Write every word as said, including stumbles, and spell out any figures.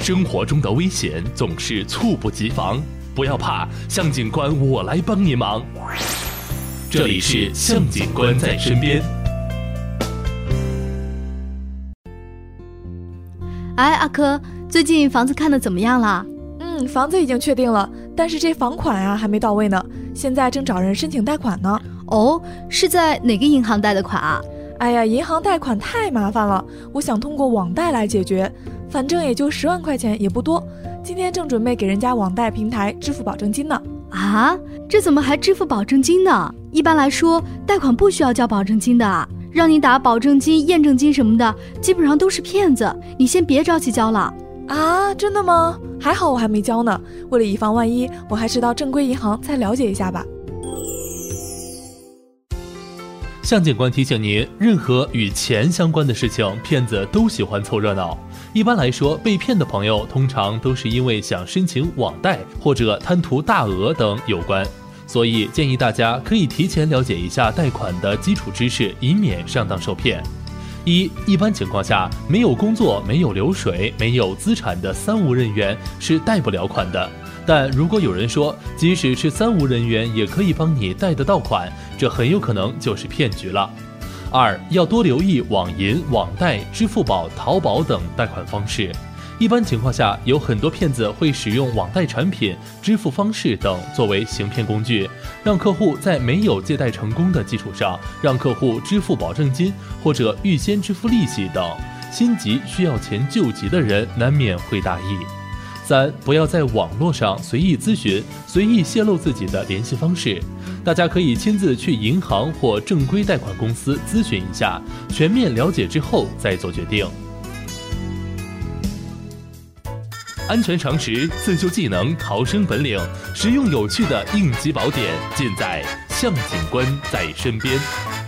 生活中的危险总是猝不及防，不要怕，向警官我来帮你忙。这里是向警官在身边。 哎，阿珂，最近房子看得怎么样了？ 嗯，房子已经确定了，但是这房款啊还没到位呢，现在正找人申请贷款呢。 哦，是在哪个银行贷的款啊？ 哎呀，银行贷款太麻烦了，我想通过网贷来解决，反正也就十万块钱，也不多。今天正准备给人家网贷平台支付保证金呢。 啊，这怎么还支付保证金呢？一般来说，贷款不需要交保证金的啊，让你打保证金、验证金什么的，基本上都是骗子。你先别着急交了。 啊，真的吗？还好我还没交呢，为了以防万一，我还是到正规银行再了解一下吧。 向警官提醒您，任何与钱相关的事情，骗子都喜欢凑热闹。一般来说，被骗的朋友通常都是因为想申请网贷或者贪图大额等有关，所以建议大家可以提前了解一下贷款的基础知识，以免上当受骗。一、一般情况下，没有工作、没有流水、没有资产的三无人员是贷不了款的。但如果有人说，即使是三无人员也可以帮你贷得到款，这很有可能就是骗局了。二、要多留意网银、网贷、支付宝、淘宝等贷款方式。一般情况下，有很多骗子会使用网贷产品、支付方式等作为行骗工具，让客户在没有借贷成功的基础上，让客户支付保证金或者预先支付利息等。心急需要钱救急的人难免会大意。三、不要在网络上随意咨询、随意泄露自己的联系方式，大家可以亲自去银行或正规贷款公司咨询一下，全面了解之后再做决定。安全常识、自救技能、逃生本领，实用有趣的应急宝典，尽在向警官在身边。